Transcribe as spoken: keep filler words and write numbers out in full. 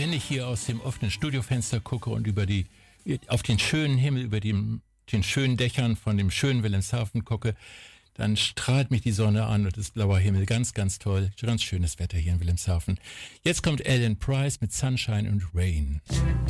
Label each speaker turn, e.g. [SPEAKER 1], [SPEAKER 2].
[SPEAKER 1] wenn ich hier aus dem offenen Studiofenster gucke und über die, auf den schönen Himmel, über dem, den schönen Dächern von dem schönen Wilhelmshaven gucke, dann strahlt mich die Sonne an und ist blauer Himmel. Ganz, ganz toll. Ganz schönes Wetter hier in Wilhelmshaven. Jetzt kommt Alan Price mit Sunshine and Rain.